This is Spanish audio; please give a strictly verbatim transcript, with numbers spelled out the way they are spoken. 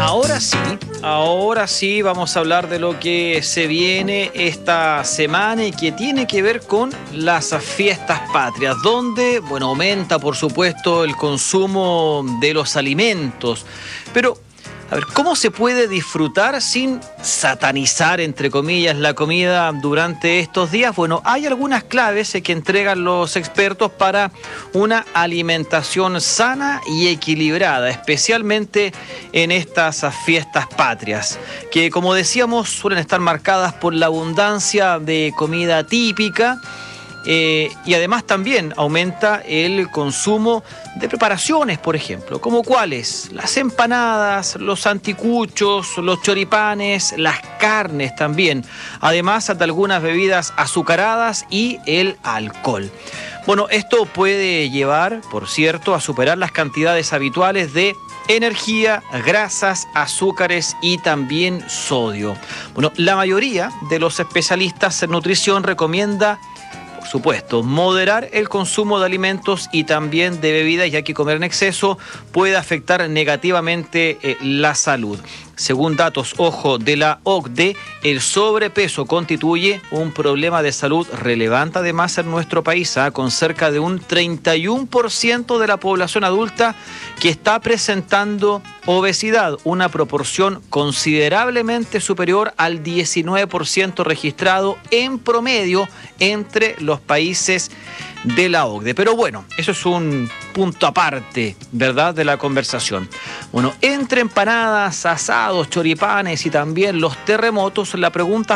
Ahora sí, ahora sí vamos a hablar de lo que se viene esta semana y que tiene que ver con las fiestas patrias, donde, bueno, aumenta por supuesto el consumo de los alimentos, pero a ver, ¿cómo se puede disfrutar sin satanizar, entre comillas, la comida durante estos días? Bueno, hay algunas claves que entregan los expertos para una alimentación sana y equilibrada, especialmente en estas fiestas patrias, que, como decíamos, suelen estar marcadas por la abundancia de comida típica. Eh, y además también aumenta el consumo de preparaciones, por ejemplo, como cuáles: las empanadas, los anticuchos, los choripanes, las carnes también, además de algunas bebidas azucaradas y el alcohol. Bueno, esto puede llevar, por cierto, a superar las cantidades habituales de energía, grasas, azúcares y también sodio. Bueno, la mayoría de los especialistas en nutrición recomienda, por supuesto, moderar el consumo de alimentos y también de bebidas, ya que comer en exceso puede afectar negativamente eh, la salud. Según datos, ojo, de la O C D E, el sobrepeso constituye un problema de salud relevante además en nuestro país, ¿eh? con cerca de un treinta y uno por ciento de la población adulta que está presentando obesidad, una proporción considerablemente superior al diecinueve por ciento registrado en promedio entre los países de la O C D E. Pero bueno, eso es un punto aparte, ¿verdad?, de la conversación. Bueno, entre empanadas, asados, choripanes y también los terremotos, la pregunta